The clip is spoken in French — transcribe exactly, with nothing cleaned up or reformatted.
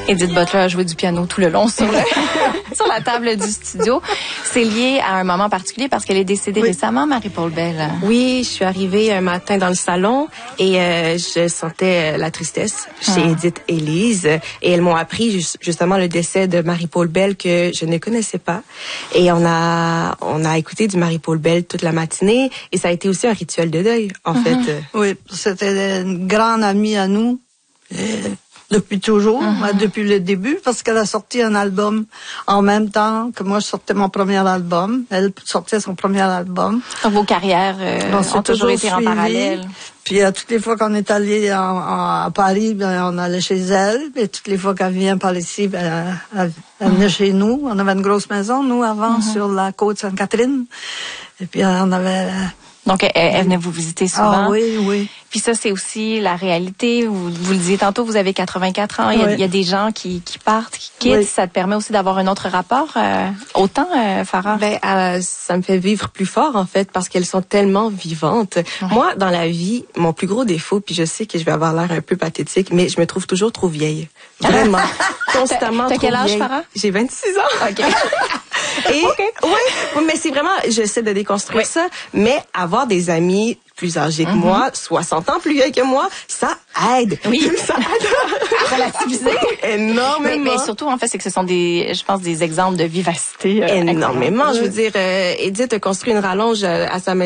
Edith Butler a joué du piano tout le long sur, le, sur la table du studio. C'est lié à un moment particulier parce qu'elle est décédée oui. récemment, Marie-Paul Bell. Oui, je suis arrivée un matin dans le salon et euh, je sentais la tristesse chez ah. Edith et Lise. Et elles m'ont appris justement le décès de Marie-Paul Bell que je ne connaissais pas. Et on a on a écouté du Marie-Paul Bell toute la matinée et ça a été aussi un rituel de deuil, en mm-hmm. fait. Oui, c'était une grande amie à nous. Et depuis toujours, mm-hmm. depuis le début, parce qu'elle a sorti un album en même temps que moi je sortais mon premier album. Elle sortait son premier album. Vos carrières euh, ont toujours été suivi. En parallèle. Puis euh, toutes les fois qu'on est allé en, en, à Paris, ben, on allait chez elle. Et toutes les fois qu'elle vient par ici, ben, elle, elle venait mm-hmm. chez nous. On avait une grosse maison, nous, avant, mm-hmm. sur la côte Sainte-Catherine. Et puis euh, on avait... Donc, elle, elle venait vous visiter souvent. Ah oui, oui. Puis ça, c'est aussi la réalité. Vous, vous le disiez tantôt, vous avez quatre-vingt-quatre ans. Il y a, oui. il y a des gens qui, qui partent, qui quittent. Oui. Ça te permet aussi d'avoir un autre rapport euh, au temps, euh, Farah? Ben, euh, ça me fait vivre plus fort, en fait, parce qu'elles sont tellement vivantes. Ouais. Moi, dans la vie, mon plus gros défaut, puis je sais que je vais avoir l'air un peu pathétique, mais je me trouve toujours trop vieille. Vraiment. Constamment T'as trop quel âge, vieille. Farah? J'ai vingt-six ans. OK. Et, okay. ouais, oui, mais c'est vraiment, j'essaie de déconstruire oui. ça, mais avoir des amis plus âgés que mm-hmm. moi, soixante ans plus vieux que moi, ça aide. Oui. Ça aide à relativiser. Énormément. Mais, mais surtout, en fait, c'est que ce sont des, je pense, des exemples de vivacité. Euh, Énormément. Je veux dire, euh, Edith a construit une rallonge à, à sa maison.